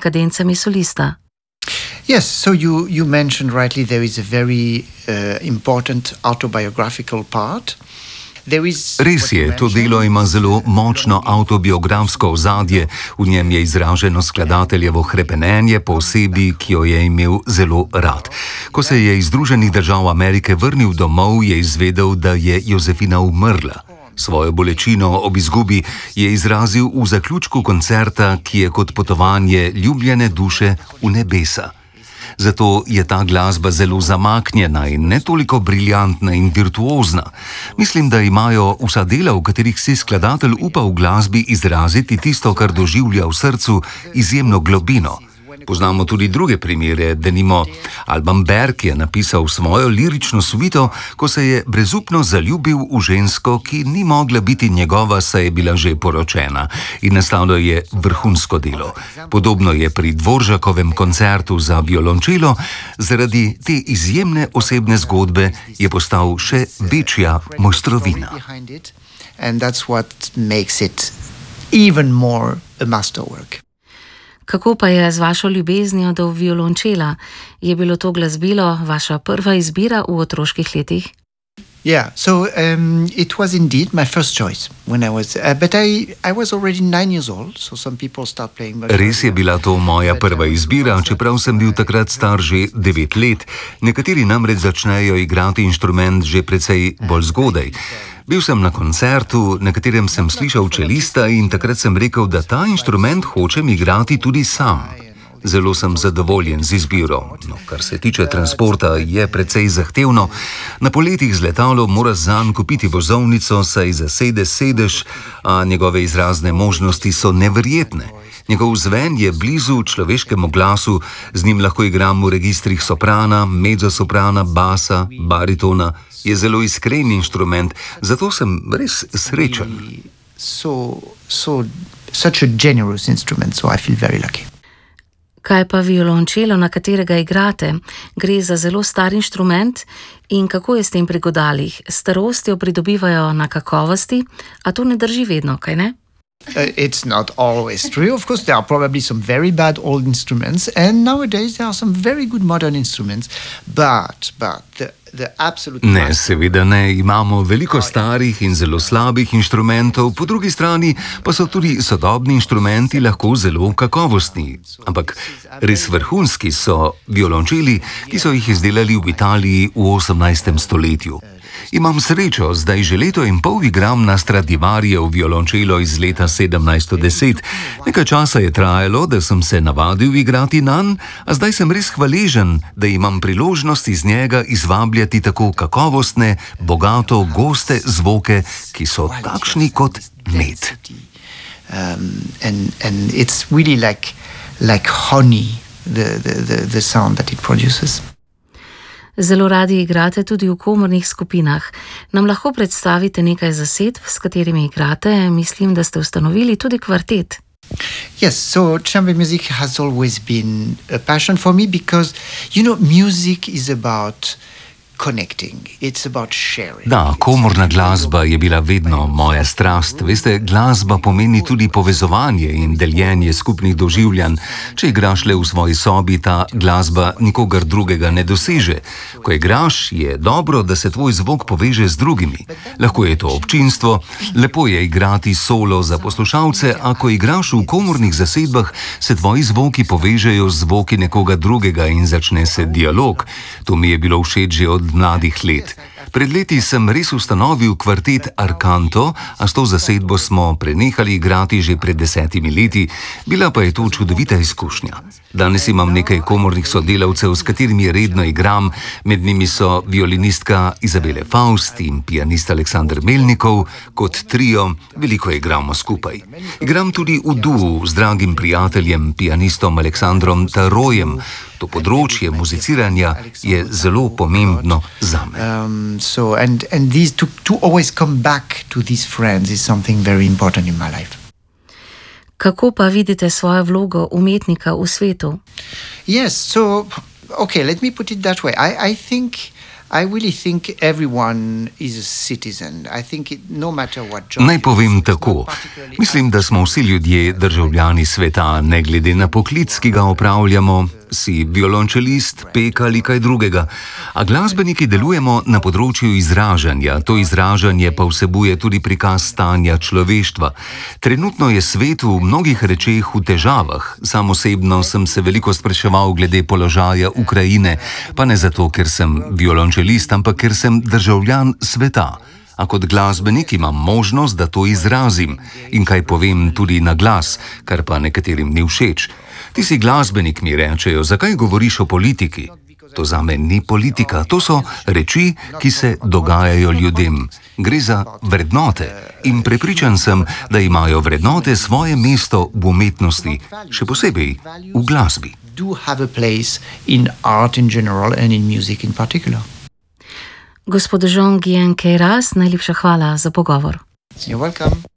kadencami solista. Yes, so you mentioned rightly there is a very important autobiographical part. Res je, to delo ima zelo močno avtobiografsko ozadje, v njem je izraženo skladateljevo hrepenenje po osebi, ki jo je imel zelo rad. Ko se je iz Združenih držav Amerike vrnil domov, je izvedel, da je Jozefina umrla. Svojo bolečino ob izgubi je izrazil v zaključku koncerta, ki je kot potovanje ljubljene duše v nebesa. Zato je ta glasba zelo zamaknjena in ne toliko briljantna in virtuozna. Mislim, da imajo vsa dela, v katerih si skladatelj upa v glasbi izraziti tisto, kar doživlja v srcu, izjemno globino. Poznamo tudi druge primere, denimo Alban Berg je napisal svojo lirično suito, ko se je brezupno zaljubil v žensko, ki ni mogla biti njegova, saj je bila že poročena, in nastalo je vrhunsko delo. Podobno je pri Dvoržakovem koncertu za violončelo, zaradi te izjemne osebne zgodbe je postal še večja mojstrovina. And that's what makes it even more a masterwork. Kako pa je z vašo ljubeznijo do violončela? Je bilo to glasbilo vaša prva izbira v otroških letih? Yeah, so it was indeed my first choice when I was, but I was already 9 years old, so some people start playing. Res je bila to moja prva izbira, čeprav sem bil takrat star že 9 let. Nekateri namreč začnejo igrati inštrument že precej bolj zgodaj. Bil sem na koncertu, na katerem sem slišal čelista in takrat sem rekel, da ta inštrument hočem igrati tudi sam. Zelo sem zadovoljen z izbiro. No, kar se tiče transporta, je precej zahtevno. Na poletih z letalom moraš zanj kupiti vozovnico, saj zasede sedež, a njegove izrazne možnosti so neverjetne. Njegov zven je blizu človeškemu glasu, z njim lahko igram v registrih soprana, mezzosoprana, basa, baritona. Je zelo iskren inštrument, zato sem res srečen. Such a generous instrument, so I feel very lucky. Kaj pa violončelo, na katerega igrate? Gre za zelo star inštrument in kako je s tem pri godalih? S starostjo pridobivajo na kakovosti, a to ne drži vedno, kaj ne? It's not always true. Of course, there are probably some very bad old instruments, and nowadays there are some very good modern instruments. But the absolute... Ne, seveda ne. Imamo veliko starih in zelo slabih inštrumentov, po drugi strani pa so tudi sodobni inštrumenti lahko zelo kakovostni. Ampak res vrhunski so violončeli, ki so jih izdelali v Italiji v 18. stoletju. Imam srečo, zdaj že leto in pol igram na Stradivarijev violončelo iz leta 1710. Nekaj časa je trajalo, da sem se navadil igrati nanj, a zdaj sem res hvaležen, da imam priložnost iz njega izvabljati tako kakovostne, bogato, goste zvoke, ki so takšni kot med. And it's really like honey, the sound that it produces. Zelo radi igrate tudi v komornih skupinah. Nam lahko predstavite nekaj zasedb, s katerimi igrate? Mislim, da ste ustanovili tudi kvartet. Yes, so chamber music has always been a passion for me because, music is about connecting. It's about sharing. Da, komorna glasba je bila vedno moja strast. Veste, glasba pomeni tudi povezovanje in deljenje skupnih doživljanj. Če igraš le v svoji sobi, ta glasba nikogar drugega ne doseže. Ko igraš, je dobro, da se tvoj zvok poveže z drugimi. Lahko je to občinstvo, lepo je igrati solo za poslušalce, a ko igraš v komornih zasedbah, se tvoji zvoki povežejo z zvoki nekoga drugega in začne se dialog. To mi je bilo všeč že od mladih let. Pred leti sem res ustanovil kvartet Arcanto, a s to zasedbo smo prenehali igrati že pred 10 leti, bila pa je to čudovita izkušnja. Danes imam nekaj komornih sodelavcev, s katerimi redno igram, med njimi so violinistka Izabele Faust in pianist Aleksandr Melnikov. Kot trio veliko igramo skupaj. Igram tudi v duu z dragim prijateljem, pianistom Aleksandrom Tarojem. To področje muziciranja je zelo pomembno zame. And these to always come back to these friends is something very important in my life. Kako pa vidite svojo vlogo umetnika v svetu? Yes, so okay, let me put it that way. I think Naj povem tako. Mislim, da smo vsi ljudje državljani sveta, ne glede na poklic, ki ga opravljamo, si violončelist, pek ali kaj drugega. A glasbeniki delujemo na področju izražanja, to izražanje pa vsebuje tudi prikaz stanja človeštva. Trenutno je svet v mnogih rečeh v težavah. Sam osebno sem se veliko spraševal glede položaja Ukrajine, pa ne zato, ker sem violončelist, ampak ker sem državljan sveta. A kot glasbenik imam možnost, da to izrazim in kaj povem tudi na glas, kar pa nekaterim ni všeč. Ti si glasbenik, mi rečejo, zakaj govoriš o politiki? To zame ni politika, to so reči, ki se dogajajo ljudem. Gre za vrednote in prepričan sem, da imajo vrednote svoje mesto v umetnosti, še posebej v glasbi. Gospod Jean-Guyen Queyras, najlepša hvala za pogovor. You're welcome.